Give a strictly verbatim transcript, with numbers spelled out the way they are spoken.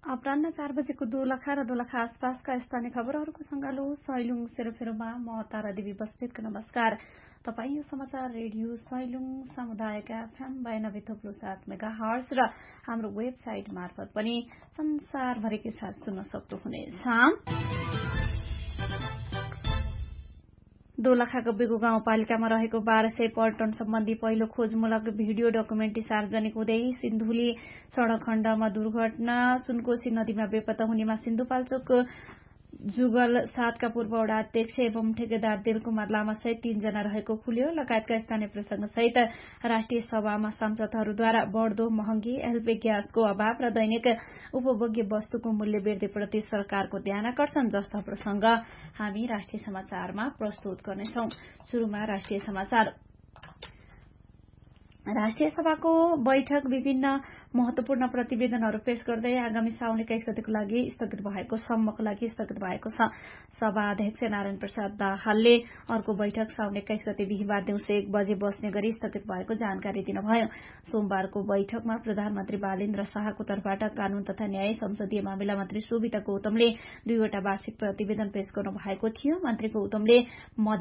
अपराह्न चार बजेको दोलखा र दोलखा आसपासका स्थानीय खबरहरूको संगालो सैलुङ सेरोफेरोमा म तारा देवी बस्नेतको नमस्कार। तपाईँ यो समाचार रेडियो सैलुङ सामुदायिक एफएम बयानब्बे थोप्लो सात मेगा हर्स र हाम्रो वेबसाइट मार्फत पनि संसारभरिकै साथ सुन्न सक्नुहुनेछ। दोलखाको बेगु गाउँपालिकामा रहेको बाह्र सय पर्यटन सम्बन्धी पहिलो खोजमूलक भिडियो डकुमेन्ट्री सार्वजनिक हुँदै सिन्धुली सड़क खण्डमा दुर्घटना, सुनकोशी नदीमा बेपत्ता हुनेमा सिन्धुपाल्चोक जुगल सातका पूर्व वडा अध्यक्ष एवं ठेकेदार दिलकुमार लामा सहित तीनजना रहेको खुल्यो। लगायतका स्थानीय प्रसंग सहित राष्ट्रिय सभामा सांसदहरूद्वारा बढ़दो महँगी, एलपी ग्यासको अभाव र दैनिक उपभोग्य वस्तुको मूल्य वृद्धिप्रति सरकारको ध्यानाकर्षण जस्ता प्रसंग हामी राष्ट्रिय समाचारमा प्रस्तुत गर्नेछौं। शुरूमा राष्ट्रिय समाचार। राष्ट्रिय सभाको बैठक विभिन्न महत्वपूर्ण प्रतिवेदनहरू पेश गर्दै आगामी साउन एक्काइस गतेको लागि स्थगित भएको सम्मको लागि स्थगित भएको छ। सभा अध्यक्ष नारायण प्रसाद दाहालले अर्को बैठक साउन एक्काइस गते बिहिबार दिउँसो एक बजे बस्ने गरी स्थगित भएको जानकारी दिनुभयो। सोमबारको बैठकमा प्रधानमन्त्री बालेन्द्र शाहको तर्फबाट कानून तथा न्याय संसदीय मामिला मन्त्री सुविता गौतमले दुईवटा वार्षिक प्रतिवेदन पेश गर्नु भएको थियो। मन्त्री गौतमले